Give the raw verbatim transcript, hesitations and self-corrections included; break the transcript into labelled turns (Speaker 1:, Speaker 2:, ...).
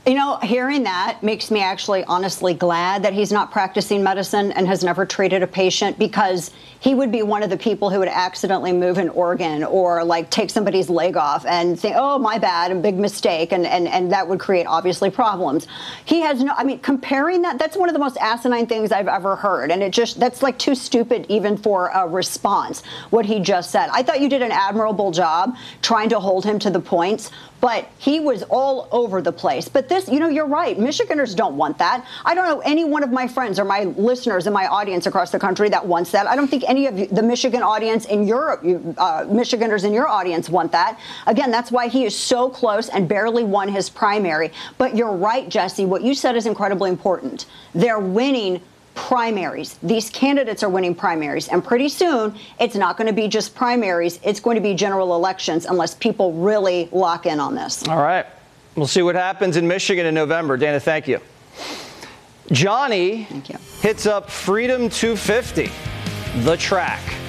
Speaker 1: You know, hearing that makes me actually honestly glad that he's not practicing medicine and has never treated a patient, because he would be one of the people who would accidentally move an organ or like take somebody's leg off and think, oh, my bad, a big mistake. And, and, and that would create obviously problems. He has no, I mean, comparing that, that's one of the most asinine things I've ever heard. And it just, that's like too stupid even for a response, what he just said. I thought you did an admirable job trying to hold him to the points, but he was all over the place. But this, you know, you're right. Michiganders don't want that. I don't know any one of my friends or my listeners in my audience across the country that wants that. I don't think any of you, the Michigan audience in Europe, uh, Michiganders in your audience want that. Again, that's why he is so close and barely won his primary. But you're right, Jesse. What you said is incredibly important. They're winning primaries. These candidates are winning primaries, and pretty soon it's not going to be just primaries, it's going to be general elections unless people really lock in on this.
Speaker 2: All right. We'll see what happens in Michigan in November. Dana, thank you. Johnny
Speaker 1: Thank you.
Speaker 2: hits up Freedom two fifty, the track.